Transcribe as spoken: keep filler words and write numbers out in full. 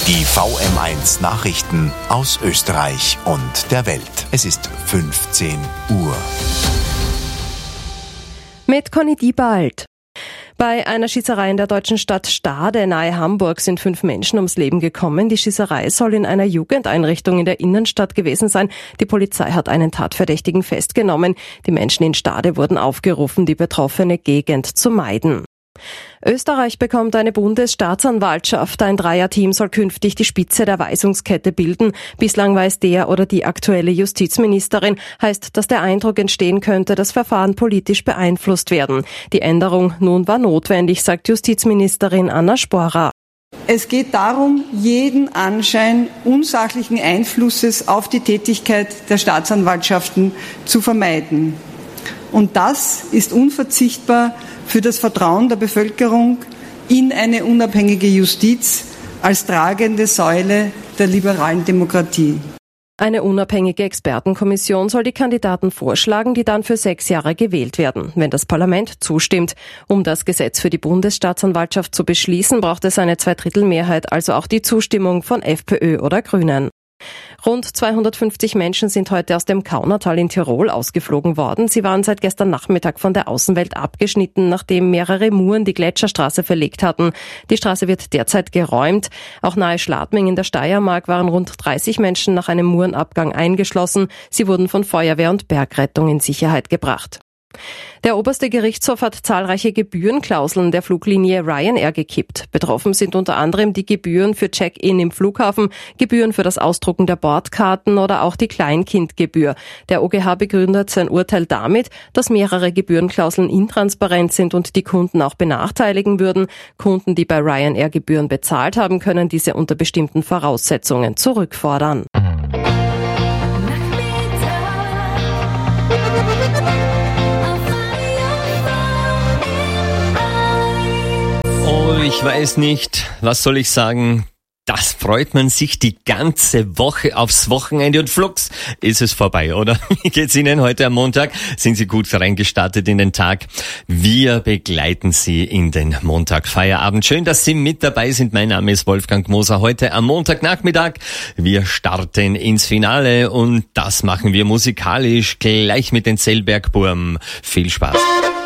Die V M eins Nachrichten aus Österreich und der Welt. Es ist fünfzehn Uhr. Mit Conny Diebald. Bei einer Schießerei in der deutschen Stadt Stade nahe Hamburg sind fünf Menschen ums Leben gekommen. Die Schießerei soll in einer Jugendeinrichtung in der Innenstadt gewesen sein. Die Polizei hat einen Tatverdächtigen festgenommen. Die Menschen in Stade wurden aufgerufen, die betroffene Gegend zu meiden. Österreich bekommt eine Bundesstaatsanwaltschaft. Ein Dreierteam soll künftig die Spitze der Weisungskette bilden. Bislang war es der oder die aktuelle Justizministerin. Heißt, dass der Eindruck entstehen könnte, dass Verfahren politisch beeinflusst werden. Die Änderung nun war notwendig, sagt Justizministerin Anna Sporer. Es geht darum, jeden Anschein unsachlichen Einflusses auf die Tätigkeit der Staatsanwaltschaften zu vermeiden. Und das ist unverzichtbar für das Vertrauen der Bevölkerung in eine unabhängige Justiz als tragende Säule der liberalen Demokratie. Eine unabhängige Expertenkommission soll die Kandidaten vorschlagen, die dann für sechs Jahre gewählt werden, wenn das Parlament zustimmt. Um das Gesetz für die Bundesstaatsanwaltschaft zu beschließen, braucht es eine Zweidrittelmehrheit, also auch die Zustimmung von FPÖ oder Grünen. Rund zweihundertfünfzig Menschen sind heute aus dem Kaunertal in Tirol ausgeflogen worden. Sie waren seit gestern Nachmittag von der Außenwelt abgeschnitten, nachdem mehrere Muren die Gletscherstraße verlegt hatten. Die Straße wird derzeit geräumt. Auch nahe Schladming in der Steiermark waren rund dreißig Menschen nach einem Murenabgang eingeschlossen. Sie wurden von Feuerwehr und Bergrettung in Sicherheit gebracht. Der oberste Gerichtshof hat zahlreiche Gebührenklauseln der Fluglinie Ryanair gekippt. Betroffen sind unter anderem die Gebühren für Check-in im Flughafen, Gebühren für das Ausdrucken der Bordkarten oder auch die Kleinkindgebühr. Der O G H begründet sein Urteil damit, dass mehrere Gebührenklauseln intransparent sind und die Kunden auch benachteiligen würden. Kunden, die bei Ryanair Gebühren bezahlt haben, können diese unter bestimmten Voraussetzungen zurückfordern. Oh, ich weiß nicht, was soll ich sagen? Das freut man sich die ganze Woche aufs Wochenende und flugs ist es vorbei, oder? Wie geht's Ihnen heute am Montag? Sind Sie gut reingestartet in den Tag? Wir begleiten Sie in den Montagfeierabend. Schön, dass Sie mit dabei sind. Mein Name ist Wolfgang Moser. Heute am Montagnachmittag. Wir starten ins Finale und das machen wir musikalisch gleich mit den Zellbergburm. Viel Spaß.